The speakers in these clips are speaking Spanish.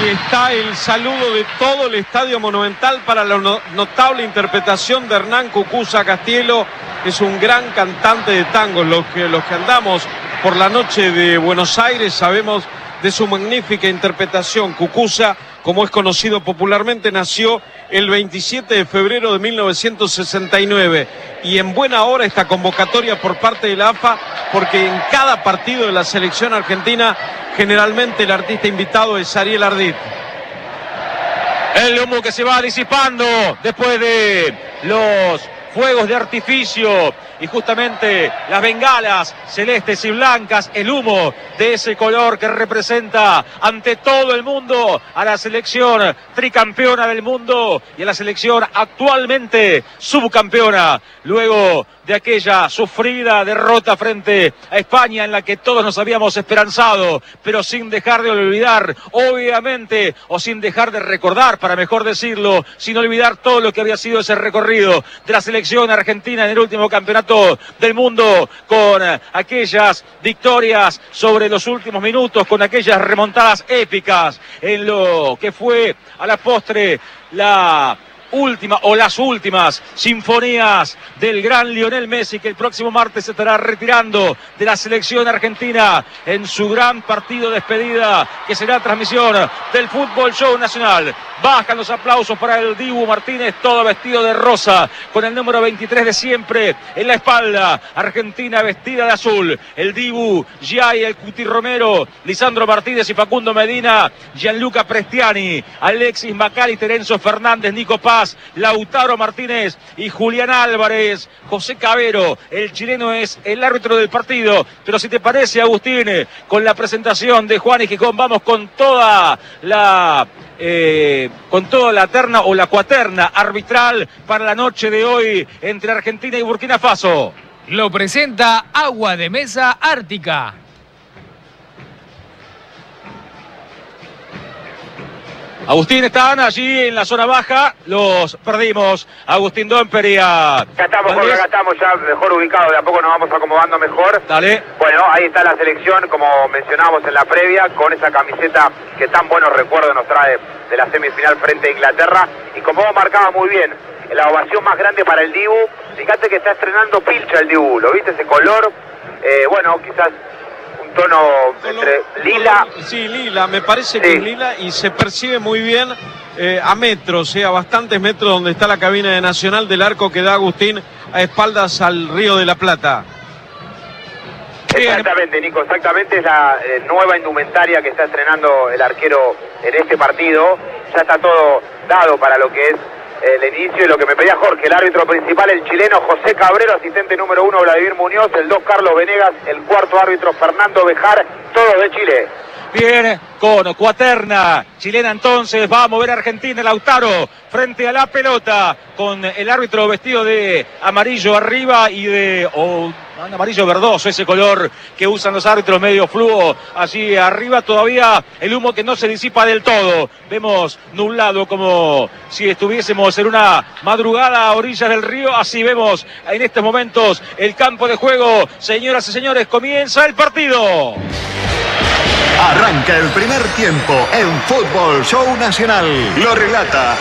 Ahí está el saludo de todo el Estadio Monumental para la notable interpretación de Hernán Cucuza Castielo. Es un gran cantante de tango. Los que andamos por la noche de Buenos Aires sabemos de su magnífica interpretación. Cucuza, como es conocido popularmente, nació el 27 de febrero de 1969. Y en buena hora esta convocatoria por parte de la AFA, porque en cada partido de la selección argentina generalmente el artista invitado es Ariel Ardit. El humo que se va disipando después de los fuegos de artificio y justamente las bengalas celestes y blancas, el humo de ese color que representa ante todo el mundo a la selección tricampeona del mundo y a la selección actualmente subcampeona, luego de aquella sufrida derrota frente a España en la que todos nos habíamos esperanzado, pero sin dejar de olvidar, obviamente, o sin dejar de recordar, para mejor decirlo, sin olvidar todo lo que había sido ese recorrido de la selección argentina en el último campeonato del mundo, con aquellas victorias sobre los últimos minutos, con aquellas remontadas épicas en lo que fue a la postre la última o las últimas sinfonías del gran Lionel Messi, que el próximo martes se estará retirando de la selección argentina en su gran partido de despedida, que será transmisión del Fútbol Show Nacional. Bajan los aplausos para el Dibu Martínez, todo vestido de rosa, con el número 23 de siempre en la espalda. Argentina vestida de azul. El Dibu, Giai, el Cuti Romero, Lisandro Martínez y Facundo Medina, Gianluca Prestiani, Alexis McAllister, Enzo Fernández, Nico Paz, Lautaro Martínez y Julián Álvarez. José Cabero, el chileno, es el árbitro del partido. Pero si te parece, Agustín, con la presentación de Juan y Gijón, vamos con toda la terna o la cuaterna arbitral para la noche de hoy entre Argentina y Burkina Faso. Lo presenta Agua de Mesa Ártica. Agustín, estaban allí en la zona baja, los perdimos. Agustín Domper y a... Acá estamos, Jorge, acá estamos ya mejor ubicados, de a poco nos vamos acomodando mejor. Dale. Bueno, ahí está la selección, como mencionábamos en la previa, con esa camiseta que tan buenos recuerdos nos trae de la semifinal frente a Inglaterra. Y como vos marcabas muy bien, la ovación más grande para el Dibu. Fíjate que está estrenando pilcha el Dibu, ¿lo viste? Ese color, bueno, quizás un tono entre lila. Sí, lila, me parece que es lila y se percibe muy bien a metros, a bastantes metros donde está la cabina de Nacional, del arco que da Agustín a espaldas al Río de la Plata. Exactamente, Nico, exactamente, es la nueva indumentaria que está estrenando el arquero en este partido. Ya está todo dado para lo que es el inicio y lo que me pedía Jorge, el árbitro principal, el chileno José Cabrero, asistente número 1 Vladimir Muñoz, el 2 Carlos Venegas, el cuarto árbitro Fernando Bejar, todos de Chile. Bien, con cuaterna chilena entonces, va a mover Argentina, Lautaro frente a la pelota, con el árbitro vestido de amarillo arriba y de amarillo verdoso, ese color que usan los árbitros medio fluo allí arriba. Todavía el humo que no se disipa del todo, vemos nublado como si estuviésemos en una madrugada a orillas del río. Así vemos en estos momentos el campo de juego. Señoras y señores, comienza el partido. Arranca el primer tiempo en Fútbol Show Nacional. Lo relata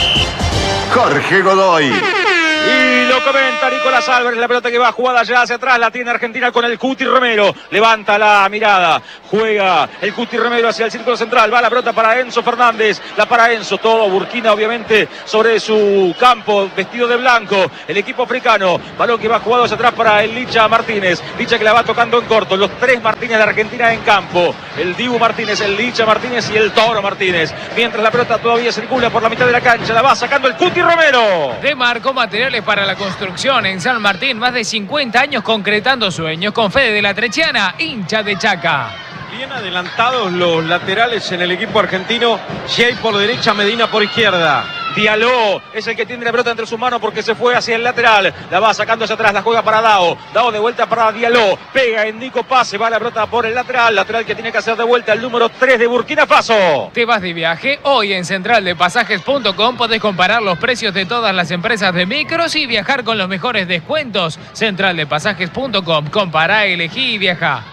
Jorge Godoy. Y lo comenta Nicolás Álvarez, la pelota que va jugada allá hacia atrás, la tiene Argentina con el Cuti Romero, levanta la mirada, juega el Cuti Romero hacia el círculo central, va la pelota para Enzo Fernández, la para Enzo, todo Burkina obviamente sobre su campo, vestido de blanco, el equipo africano, balón que va jugado hacia atrás para el Licha Martínez, Licha que la va tocando en corto, los tres Martínez de Argentina en campo, el Dibu Martínez, el Licha Martínez y el Toro Martínez, mientras la pelota todavía circula por la mitad de la cancha, la va sacando el Cuti Romero. De Marco Materiales para la construcción en San Martín, más de 50 años concretando sueños, con Fede de la Trechiana, hincha de Chaca. Bien adelantados los laterales en el equipo argentino, Giai por derecha, Medina por izquierda. Diallo es el que tiene la pelota entre sus manos porque se fue hacia el lateral, la va sacando hacia atrás, la juega para Dao, Dao de vuelta para Diallo, pega en Nico Paz, se va la pelota por el lateral que tiene que hacer de vuelta el número 3 de Burkina Faso. ¿Te vas de viaje? Hoy en centraldepasajes.com podés comparar los precios de todas las empresas de micros y viajar con los mejores descuentos. Centraldepasajes.com, compará, elegí y viajá.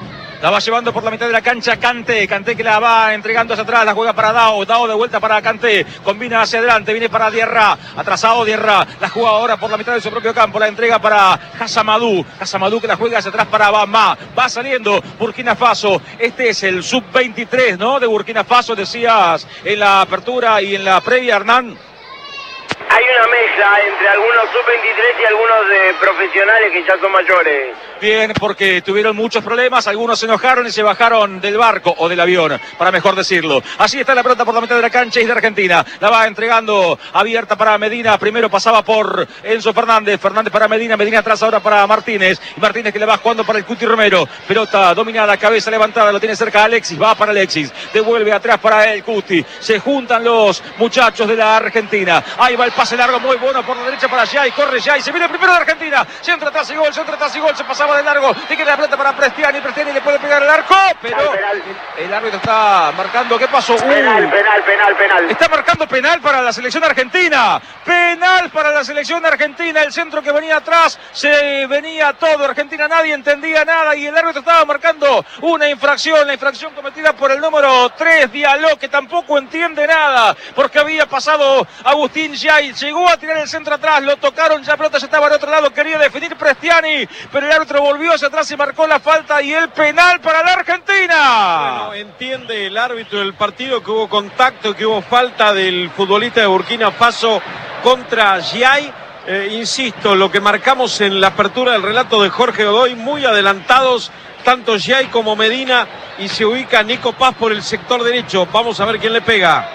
La va llevando por la mitad de la cancha Kanté. Kanté que la va entregando hacia atrás. La juega para Dao. Dao de vuelta para Kanté. Combina hacia adelante. Viene para Diarra. Atrasado Diarra. La juega ahora por la mitad de su propio campo. La entrega para Hasamadou. Hasamadou que la juega hacia atrás para Bama. Va saliendo Burkina Faso. Este es el sub-23, ¿no? De Burkina Faso, decías en la apertura y en la previa, Hernán. Hay una mezcla entre algunos sub-23 y algunos de profesionales que ya son mayores. Bien, porque tuvieron muchos problemas, algunos se enojaron y se bajaron del barco o del avión, para mejor decirlo. Así está la pelota por la mitad de la cancha y es de Argentina. La va entregando abierta para Medina. Primero pasaba por Enzo Fernández. Fernández para Medina. Medina atrás ahora para Martínez. Y Martínez que le va jugando para el Cuti Romero. Pelota dominada, cabeza levantada. Lo tiene cerca Alexis. Va para Alexis. Devuelve atrás para el Cuti. Se juntan los muchachos de la Argentina. Ahí va el pase largo muy bueno por la derecha para Jay. Corre Jay. Se viene el primero de Argentina. Centro atrás y gol. Centro atrás y gol. Se pasaba de largo. Tiene la pelota para Prestiani. Prestiani le puede pegar el arco. Pero el árbitro está marcando. ¿Qué pasó? Penal. Está marcando penal para la selección argentina. Penal para la selección argentina. El centro que venía atrás. Se venía todo. Argentina nadie entendía nada. Y el árbitro estaba marcando una infracción. La infracción cometida por el número 3, Diallo, que tampoco entiende nada. Porque había pasado Agustín Jay. Llegó a tirar el centro atrás. Lo tocaron. Ya la pelota ya estaba al otro lado. Quería definir Prestiani. Pero el árbitro volvió hacia atrás y marcó la falta. Y el penal para la Argentina. Bueno, entiende el árbitro del partido que hubo contacto, que hubo falta del futbolista de Burkina Faso contra Giai. Insisto, lo que marcamos en la apertura del relato de Jorge Godoy, muy adelantados tanto Giai como Medina, y se ubica Nico Paz por el sector derecho. Vamos a ver quién le pega.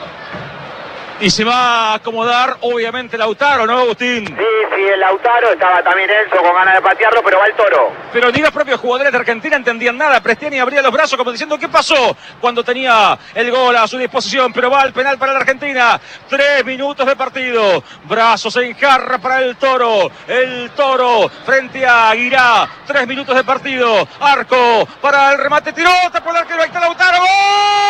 Y se va a acomodar, obviamente, Lautaro, ¿no, Agustín? Sí, el Lautaro, estaba también Enzo con ganas de patearlo, pero va el Toro. Pero ni los propios jugadores de Argentina entendían nada. Prestiani abría los brazos como diciendo, ¿qué pasó? Cuando tenía el gol a su disposición, pero va el penal para la Argentina. 3 minutos de partido. Brazos en jarra para el Toro. El Toro frente a Guirá. 3 minutos de partido. Arco para el remate, tiró, tapó el arquero, ahí está Lautaro. ¡Gol!